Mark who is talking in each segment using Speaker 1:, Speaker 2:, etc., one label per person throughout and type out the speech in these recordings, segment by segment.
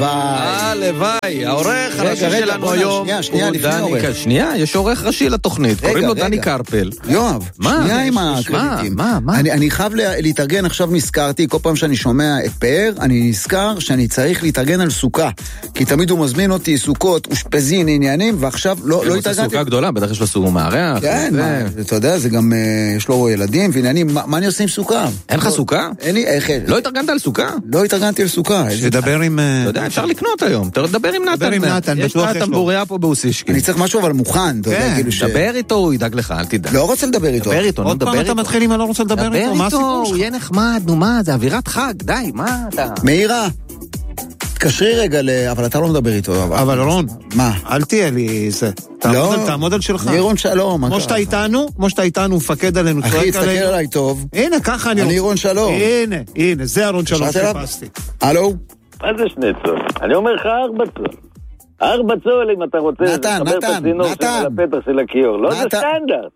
Speaker 1: הלוואי, העורך הראשי שלנו היום
Speaker 2: שנייה, לפני העורך.
Speaker 1: שנייה, יש עורך ראשי לתוכנית, קוראים לו דני קרפל.
Speaker 2: יואב, שנייה עם הקרדיטים. אני חייב להתארגן, עכשיו נזכרתי, כל פעם שאני שומע את פאר, אני נזכר שאני צריך להתארגן על סוכה, כי תמיד הוא מזמין אותי סוכות, אושפזין, עניינים, ועכשיו לא התארגנתי.
Speaker 1: הוא עושה סוכה גדולה, בטח יש לו סוג מארח.
Speaker 2: כן, אתה יודע, זה גם, יש לו ילדים ועניינים, מה אני עושה עם סוכה?
Speaker 1: אין לך סוכה?
Speaker 2: אין לי,
Speaker 1: לא התארגנת על סוכה?
Speaker 2: לא התארגנתי על סוכה.
Speaker 3: תדבר עם...
Speaker 1: אתה יודע, אפשר לקנות היום. תדבר עם נתן. יש לו טמבוריה פה באוסישקי.
Speaker 2: אני צריך משהו אבל מוכן.
Speaker 1: דבר איתו, הוא ידאג לך, אל תדאג.
Speaker 2: לא רוצה לדבר איתו.
Speaker 1: דבר איתו,
Speaker 3: עוד פעם אתה מתחיל אם אני לא רוצה לדבר איתו. מה הסיפור שלך?
Speaker 1: הוא יהיה נחמד, נו מה, זה אווירת חג, די, מה אתה?
Speaker 2: מאירה, תקשרי רגע, אבל אתה לא מדבר איתו.
Speaker 3: אבל רון,
Speaker 2: מה?
Speaker 3: אל תהיה לי זה. תעמוד על שלך.
Speaker 2: רון שלום.
Speaker 3: כמו שאתה איתנו, מפקד עלינו.
Speaker 2: אחי, תסתכל עליי טוב.
Speaker 3: הנה, ככה אני
Speaker 2: רון שלום.
Speaker 3: הנה, זה הרון שלום שפסתי.
Speaker 2: הלו?
Speaker 4: מה זה שני צול? אני אומר לך 4 צול. 4 צול אם אתה רוצה לחבר את הצינור של הפתח של הכיור. לא, זה סטנדרט.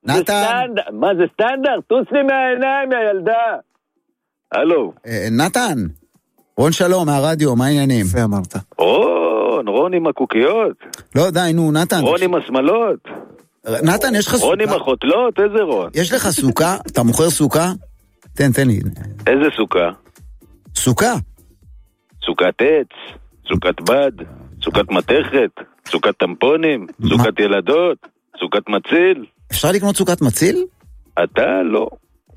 Speaker 4: מה זה סטנדרט? תוץ לי מהעיניים, הילדה. הלו.
Speaker 2: נתן, רון שלום מהרדיו, מה העניינים?
Speaker 3: יפה אמרת.
Speaker 4: רון עם הקוקיות.
Speaker 2: לא, די, נו, נתן.
Speaker 4: רון עם השמלות.
Speaker 2: נתן, יש לך סוכה?
Speaker 4: רון עם החותלות, איזה רון?
Speaker 2: יש לך סוכה? אתה מוכר סוכה? תן לי.
Speaker 4: איזה סוכה?
Speaker 2: סוכה?
Speaker 4: סוכת עץ, סוכת בד, סוכת מתכת, סוכת טמפונים, סוכת ילדות, סוכת מציל.
Speaker 2: אפשר לקנות סוכת מציל?
Speaker 4: אתה לא.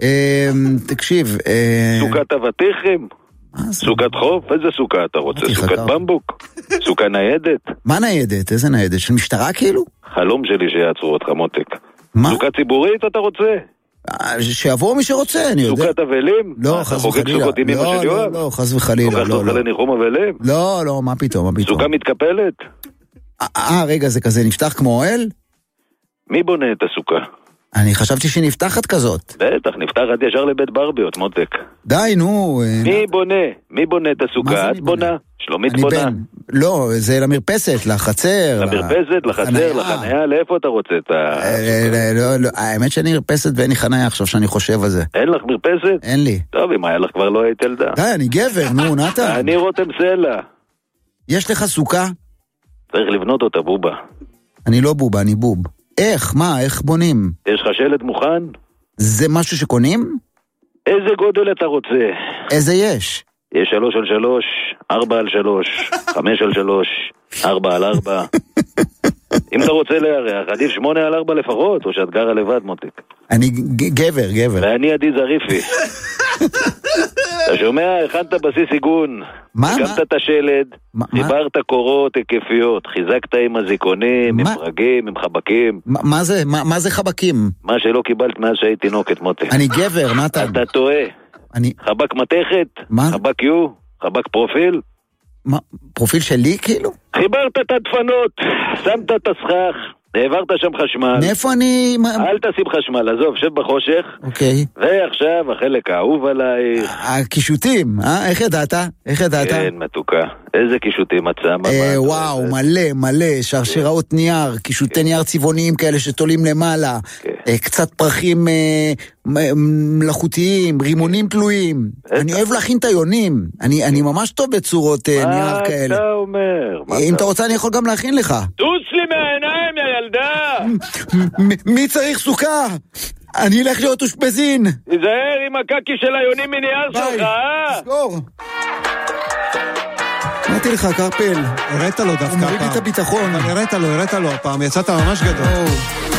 Speaker 2: תקשיב.
Speaker 4: סוכת אבטיחים, סוכת חוף, איזה סוכה אתה רוצה? סוכת במבוק, סוכה ניידת.
Speaker 2: מה ניידת? איזה ניידת? של משטרה כאילו?
Speaker 4: חלום שלי שיעצרו אותך מותק.
Speaker 2: מה?
Speaker 4: סוכה ציבורית אתה רוצה?
Speaker 2: שיבוא מי שרוצה, אני יודע.
Speaker 4: סוכת אבלים?
Speaker 2: לא, חס וחלילה. לא, חס וחלילה.
Speaker 4: לוקחת אותך לניחום אבלים?
Speaker 2: לא, מה פתאום.
Speaker 4: סוכה מתקפלת?
Speaker 2: רגע, זה כזה נפתח כמו אוהל?
Speaker 4: מי בונה את הסוכה?
Speaker 2: אני חשבתי שהיא נפתחת כזאת.
Speaker 4: בטח, נפתחת ישר לבית ברביות, מותק.
Speaker 2: די, נו.
Speaker 4: מי בונה את הסוכה? את בונה? שלומית בונה?
Speaker 2: לא, זה למרפסת, לחצר.
Speaker 4: למרפסת, לחצר, לחניה, לאיפה אתה רוצה את ה...
Speaker 2: לא, האמת שאני מרפסת ואין לי חניה עכשיו שאני חושב על זה.
Speaker 4: אין לך מרפסת?
Speaker 2: אין לי.
Speaker 4: טוב, אם היה לך כבר לא היית ילדה.
Speaker 2: די, אני גבר, נו, נתן.
Speaker 4: אני רותם סלע.
Speaker 2: יש לך סוכה?
Speaker 4: צריך לבנות אותה, בובה.
Speaker 2: אני לא בובה, אני בוב. איך? מה? איך בונים?
Speaker 4: יש לך שלט מוכן?
Speaker 2: זה משהו שקונים?
Speaker 4: איזה גודל אתה רוצה?
Speaker 2: איזה יש?
Speaker 4: יש 3x3, 4x3, 5x3, 4x4. אם אתה רוצה להיערך, עדיף 8x4 לפחות, או שאת גרה לבד, מותק.
Speaker 2: אני גבר.
Speaker 4: ואני עדי זריפי. אתה שומע? הכנת בסיס עיגון. הקמת את השלד, חיברת קורות היקפיות, חיזקת עם הזיקונים, עם פרגים, עם חבקים.
Speaker 2: מה זה חבקים?
Speaker 4: מה שלא קיבלת מאז שהייתי תינוקת, מותק.
Speaker 2: אני גבר, מה אתה?
Speaker 4: אתה טועה. חבק מתכת, חבק יו, חבק פרופיל.
Speaker 2: מה? פרופיל שלי כאילו?
Speaker 4: חיברת את הדפנות, שמת את הסכך, העברת שם חשמל.
Speaker 2: מאיפה אני...
Speaker 4: אל תשים חשמל, עזוב, שב בחושך.
Speaker 2: אוקיי.
Speaker 4: ועכשיו החלק האהוב עלייך.
Speaker 2: הקישוטים, איך ידעת?
Speaker 4: כן, מתוקה. איזה קישוטים מצא?
Speaker 2: וואו, מלא, שרשראות נייר, קישוטי נייר צבעוניים כאלה שתולים למעלה. קצת פרחים מלאכותיים, רימונים תלויים. אני אוהב להכין את היונים. אני ממש טוב בצורות נייר כאלה.
Speaker 4: מה אתה אומר?
Speaker 2: אם אתה רוצה אני יכול גם להכין לך.
Speaker 4: תוץ לי מהעיניים, יא ילדה!
Speaker 2: מי צריך סוכה? אני אלך להיות אושפזין.
Speaker 4: תיזהר עם הקקי של היונים מנייר שלך,
Speaker 2: סגור. אמרתי לך, קרפל.
Speaker 3: הראת לו דווקא הפעם.
Speaker 2: הוא מוריד לי את הביטחון.
Speaker 3: הראת לו הפעם, יצאת ממש גדול.